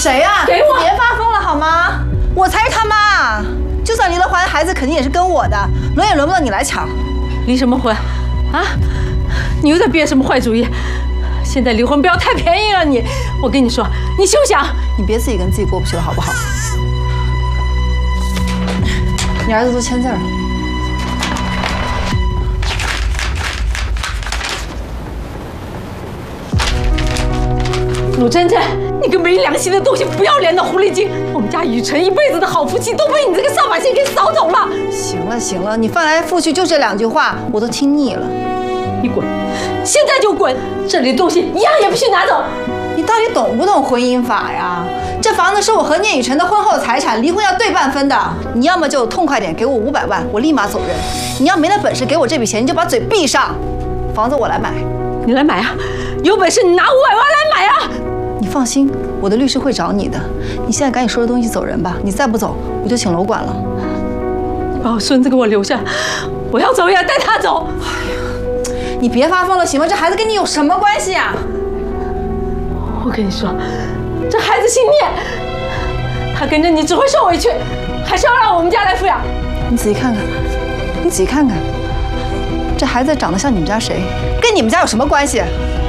谁呀？ 给我！ 别发疯了好吗？我才是他妈，就算离了婚，孩子肯定也是跟我的，轮也轮不到你来抢。 离什么婚？啊？你又在编什么坏主意？现在离婚不要太便宜了你！我跟你说，你休想！ 你别自己跟自己过不去了好不好？你儿子都签字了。 陆真真，你个没良心的东西，不要脸的狐狸精！我们家雨辰一辈子的好夫妻都被你这个扫把星给扫走了。 行了行了，你翻来覆去就这2句话，我都听腻了。 你滚，现在就滚！这里的东西一样也不许拿走。 你到底懂不懂婚姻法呀？这房子是我和聂雨辰的婚后财产，离婚要对半分的。你要么就痛快点，给我500万，我立马走人；你要没那本事给我这笔钱，你就把嘴闭上。房子我来买， 你来买啊！有本事你拿500万来买啊！ 你放心，我的律师会找你的。你现在赶紧收拾东西走人吧，你再不走，我就请楼管了。 你把我孙子给我留下，我要走也要带他走。 你别发疯了行吗？这孩子跟你有什么关系啊？ 我跟你说，这孩子姓聂，他跟着你只会受委屈，还是要让我们家来抚养。 你仔细看看，你仔细看看，这孩子长得像你们家谁？跟你们家有什么关系？